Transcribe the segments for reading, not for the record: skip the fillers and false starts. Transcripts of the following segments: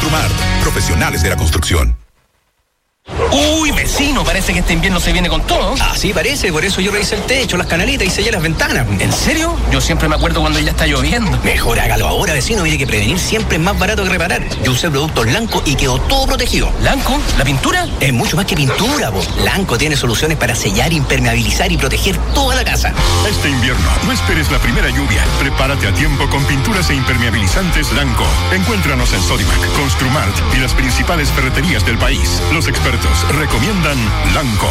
Construmart, profesionales de la construcción. Uy, vecino, parece que este invierno se viene con todo. Así parece, por eso yo revisé el techo, las canalitas y sellé las ventanas. ¿En serio? Yo siempre me acuerdo cuando ya está lloviendo. Mejor hágalo ahora, vecino, mire que prevenir siempre es más barato que reparar. Yo usé productos Lanco y quedó todo protegido. ¿Lanco? ¿La pintura? Es mucho más que pintura, po. Lanco tiene soluciones para sellar, impermeabilizar y proteger toda la casa. Este invierno, no esperes la primera lluvia. Prepárate a tiempo con pinturas e impermeabilizantes Lanco. Encuéntranos en Sodimac, Construmart y las principales ferreterías del país. Los expertos recomiendan Lanco.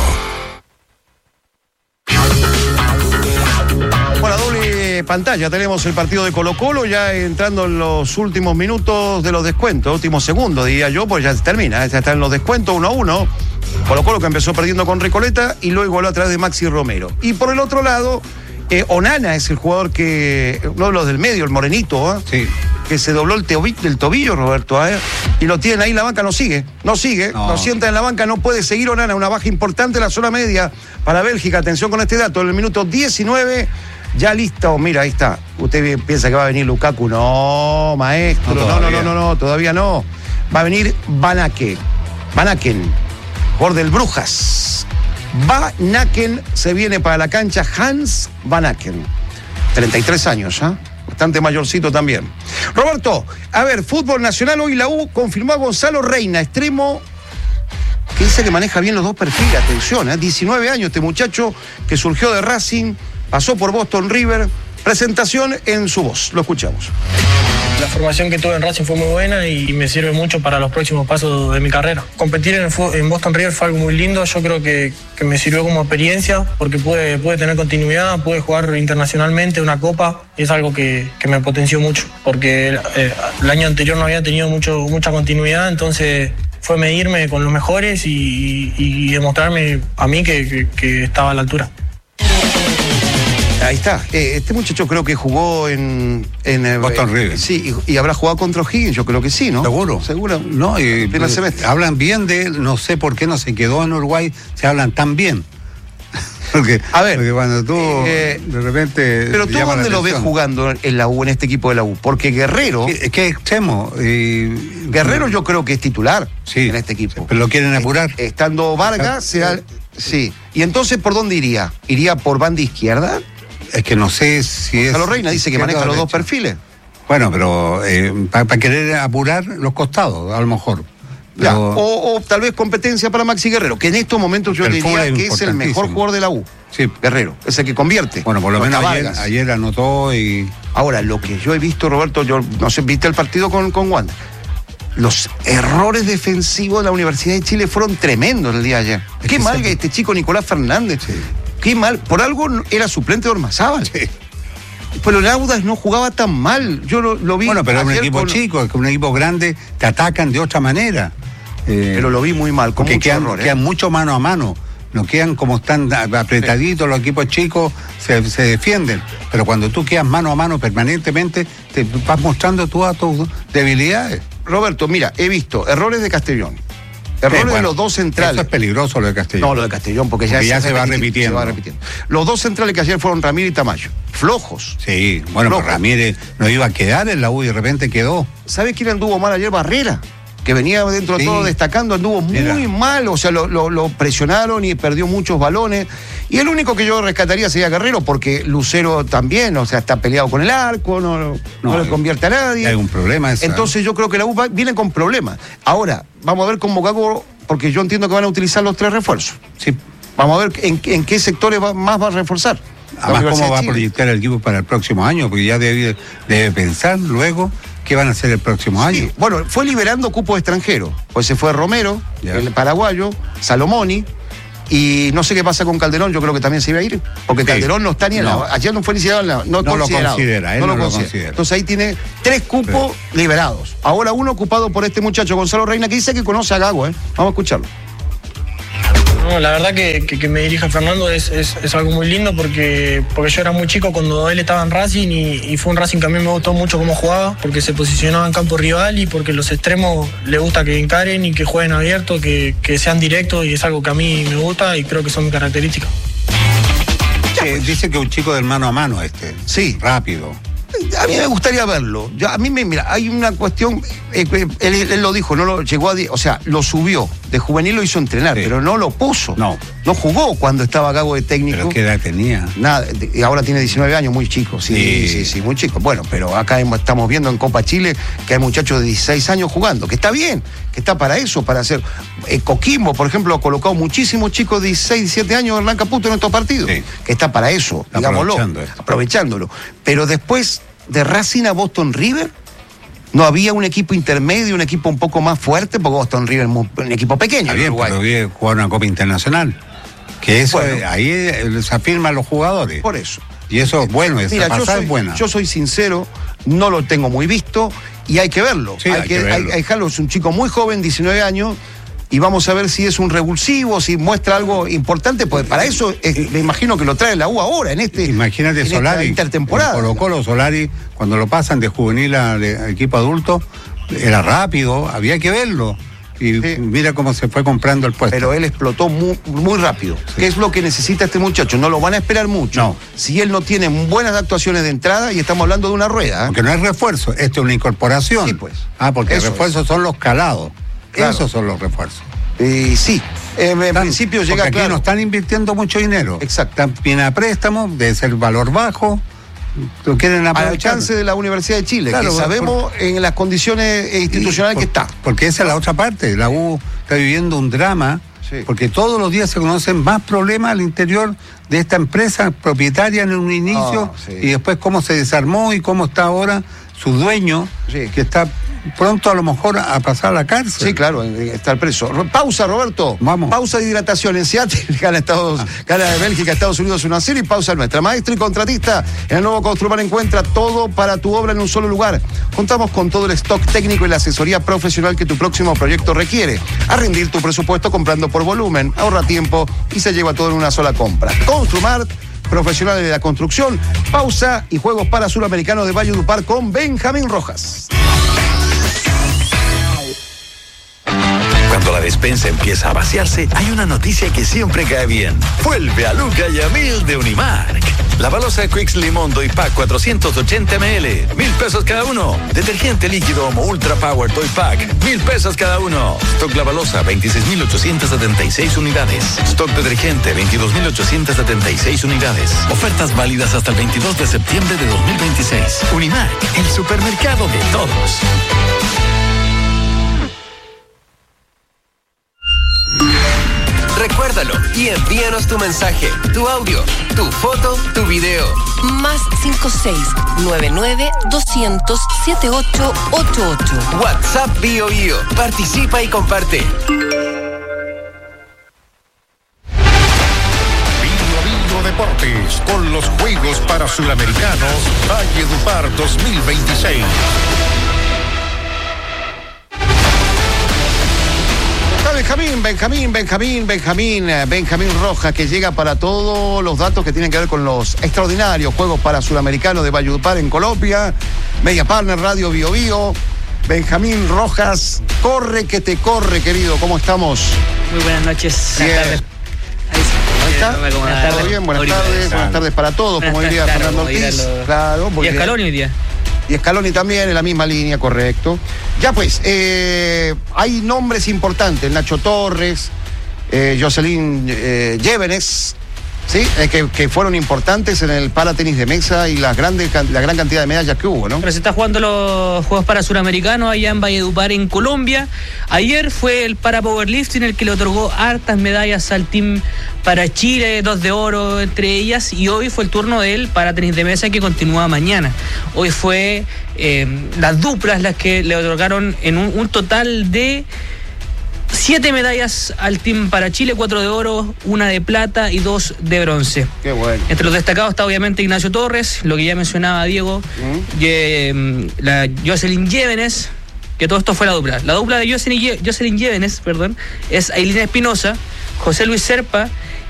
Bueno, doble pantalla, tenemos el partido de Colo-Colo ya entrando en los últimos minutos de los descuentos, últimos segundos, diría yo, pues ya se termina, ya está en los descuentos 1-1. Colo-Colo que empezó perdiendo con Recoleta y luego igualó a través de Maxi Romero. Y por el otro lado, Onana es el jugador que, uno de los del medio, el morenito, sí, que se dobló el tobillo, Roberto, y lo tienen ahí en la banca, no sigue, lo sienta en la banca, no puede seguir Onana, una baja importante en la zona media para Bélgica. Atención con este dato, en el minuto 19, ya listo, mira, ahí está. Usted piensa que va a venir Lukaku, no, maestro, no, todavía no. Va a venir Van Aken, jugador del Brujas. Van Aken se viene para la cancha, Hans Van Aken, 33 años, bastante mayorcito también. Roberto, a ver, fútbol nacional, hoy la U confirmó a Gonzalo Reina, extremo, que dice que maneja bien los dos perfiles, atención, 19 años este muchacho que surgió de Racing, pasó por Boston River, presentación en su voz, lo escuchamos. La formación que tuve en Racing fue muy buena y me sirve mucho para los próximos pasos de mi carrera. Competir en Boston River fue algo muy lindo, yo creo que me sirvió como experiencia porque pude tener continuidad, pude jugar internacionalmente una copa, es algo que me potenció mucho, porque el año anterior no había tenido mucha continuidad, entonces fue medirme con los mejores y demostrarme a mí que estaba a la altura. Ahí está. Este muchacho creo que jugó en Boston River. Sí, y habrá jugado contra O'Higgins, yo creo que sí, ¿no? Seguro. No, hablan bien de él, no sé por qué no se quedó en Uruguay, se hablan tan bien. Porque cuando tú de repente. Pero tú, ¿dónde lo ves jugando en la U, en este equipo de la U? Porque Guerrero. ¿Qué extremo? Guerrero yo creo que es titular en este equipo. Pero lo quieren apurar. Estando Vargas, será. Sí. ¿Y entonces por dónde iría? ¿Iría por banda izquierda? Es que no sé si Gonzalo Reina dice que maneja los dos perfiles. Bueno, pero para querer apurar los costados, a lo mejor. Pero... O tal vez competencia para Maxi Guerrero, que en estos momentos yo diría que es el mejor jugador de la U. Sí. Guerrero, es el que convierte. Bueno, por lo menos ayer anotó y... Ahora, lo que yo he visto, Roberto, yo no sé, ¿viste el partido con Wanda? Los errores defensivos de la Universidad de Chile fueron tremendos el día de ayer. Qué mal que este chico Nicolás Fernández. Sí. Qué mal. Por algo era suplente de Ormazábal. Sí. Pero el Audax no jugaba tan mal. Yo lo vi. Bueno, pero es un equipo chico, es que un equipo grande te atacan de otra manera. Pero lo vi muy mal, con muchos errores. Quedan mucho mano a mano. No quedan como están apretaditos, los equipos chicos se defienden. Pero cuando tú quedas mano a mano permanentemente, te vas mostrando tú a tus debilidades. Roberto, mira, he visto errores de Castellón. Errores de los dos centrales. Eso es peligroso lo de Castellón. No, lo de Castellón, porque ya se va repitiendo. Los dos centrales que ayer fueron Ramírez y Tamayo. Flojos. Sí, bueno, pues Ramírez no iba a quedar en la U y de repente quedó. ¿Sabes quién anduvo mal ayer? Barrera, que venía dentro de todo destacando, anduvo muy mal, o sea, lo presionaron y perdió muchos balones. Y el único que yo rescataría sería Guerrero, porque Lucero también, o sea, está peleado con el arco, no le convierte a nadie. Hay un problema. Entonces yo creo que la U viene con problemas. Ahora, vamos a ver cómo Gago, porque yo entiendo que van a utilizar los 3 refuerzos. Sí. Vamos a ver en qué sectores más va a reforzar. Además, cómo va a proyectar el equipo para el próximo año, porque ya debe pensar luego qué van a hacer el próximo año. Bueno, fue liberando cupos extranjeros. Pues se fue Romero, el paraguayo, Salomoni, y no sé qué pasa con Calderón, yo creo que también se iba a ir, porque Calderón no está ni en la... Ayer no fue ni siquiera no lo considera. Entonces ahí tiene 3 cupos liberados. Ahora uno ocupado por este muchacho Gonzalo Reina, que dice que conoce a Gago, Vamos a escucharlo. No, la verdad que me dirija Fernando es algo muy lindo porque yo era muy chico cuando él estaba en Racing y fue un Racing que a mí me gustó mucho cómo jugaba, porque se posicionaba en campo rival y porque los extremos le gusta que encaren y que jueguen abierto, que sean directos, y es algo que a mí me gusta y creo que son mis características. Dice que un chico del mano a mano Sí. Rápido. A mí me gustaría verlo. Mira, hay una cuestión, él lo dijo, no lo llegó o sea, lo subió, de juvenil lo hizo entrenar, pero no lo puso. No jugó cuando estaba Gago de técnico. ¿Pero qué edad tenía? Nada, y ahora tiene 19 años, muy chico, sí, muy chico. Bueno, pero acá estamos viendo en Copa Chile que hay muchachos de 16 años jugando, que está bien, que está para eso, para hacer... Coquimbo, por ejemplo, ha colocado muchísimos chicos de 16, 17 años en Hernán Caputo en estos partidos, que está para eso, digámoslo, aprovechándolo. Pero después de Racing a Boston River, no había un equipo intermedio, un equipo un poco más fuerte, porque Boston River es un equipo pequeño. Está bien, pero había jugar una Copa Internacional. Que eso, ahí se afirman los jugadores. Por eso. Y eso es bueno, esa pasada es buena. Yo soy sincero, no lo tengo muy visto y hay que verlo. Sí, hay que verlo. Dejarlo, es un chico muy joven, 19 años, y vamos a ver si es un revulsivo, si muestra algo importante, pues para eso me imagino que lo trae la U ahora, Imagínate Solari, intertemporada. Colo-Colo, Solari, cuando lo pasan de juvenil al equipo adulto, era rápido, había que verlo. Y mira cómo se fue comprando el puesto. Pero él explotó muy rápido. ¿Qué es lo que necesita este muchacho? No lo van a esperar mucho. No. Si él no tiene buenas actuaciones de entrada, y estamos hablando de una rueda. Porque no es refuerzo, esto es una incorporación. Sí, pues. Porque los refuerzos son los calados. Claro. Esos son los refuerzos. Sí. En principio llega porque aquí no están invirtiendo mucho dinero. Exacto. Están bien a préstamo, debe ser valor bajo. Lo quieren aprovechar. Al alcance de la Universidad de Chile, claro, que sabemos en las condiciones institucionales que está. Porque esa es la otra parte. La U está viviendo un drama, porque todos los días se conocen más problemas al interior de esta empresa propietaria en un inicio, y después cómo se desarmó y cómo está ahora su dueño, que está pronto a lo mejor a pasar a la cárcel. Sí, claro, estar preso. Pausa, Roberto. Vamos. Pausa de hidratación en Seattle. Gana de Bélgica, Estados Unidos 1-0, y pausa nuestra. Maestro y contratista, en el nuevo Construmar encuentra todo para tu obra en un solo lugar. Contamos con todo el stock técnico y la asesoría profesional que tu próximo proyecto requiere. A rendir tu presupuesto comprando por volumen. Ahorra tiempo y se lleva todo en una sola compra. Construmar, profesionales de la construcción. Pausa y juegos para Suramericanos de Valledupar con Benjamín Rojas. Cuando la despensa empieza a vaciarse, hay una noticia que siempre cae bien. Vuelve a Luca y a Mil de Unimark. La balosa Quicks Limón Doy Pack 480 ml, 1,000 pesos cada uno. Detergente líquido Omo Ultra Power Doy Pack, 1,000 pesos cada uno. Stock La Balosa, 26,876 unidades. Stock detergente, 22,876 unidades. Ofertas válidas hasta el 22 de septiembre de 2026. Unimark, el supermercado de todos. Recuérdalo y envíanos tu mensaje, tu audio, tu foto, tu video. Más 56-99-200-7888. WhatsApp Bio Bio. Participa y comparte. Bio Deportes con los Juegos para Suramericanos Valledupar 2026. Benjamín Rojas, que llega para todos los datos que tienen que ver con los extraordinarios Juegos para Suramericanos de Valledupar en Colombia. Media Partner, Radio Bio Bio. Benjamín Rojas, corre que te corre, querido. ¿Cómo estamos? Muy buenas noches. Bien. Buenas tardes. Buenas tardes. Bien, buenas tardes para todos, como diría Fernando Ortiz. Claro, y Scaloni hoy día. Y Scaloni también en la misma línea, correcto. Ya pues, hay nombres importantes, Nacho Torres, Jocelyn Llévenes, ¿sí? Que fueron importantes en el paratenis de mesa y la gran cantidad de medallas que hubo, ¿no? Pero se está jugando los Juegos para Suramericanos allá en Valledupar, en Colombia. Ayer fue el para powerlifting el que le otorgó hartas medallas al team para Chile, 2 de oro entre ellas, y hoy fue el turno del paratenis de mesa, que continúa mañana. Hoy fue las duplas las que le otorgaron en un total de 7 medallas al team para Chile, 4 de oro, 1 de plata y 2 de bronce. Qué bueno. Entre los destacados está obviamente Ignacio Torres, lo que ya mencionaba Diego, la Jocelyn Llévenes, que todo esto fue la dupla. La dupla de Jocelyn Llévenes, es Ailina Espinosa, José Luis Serpa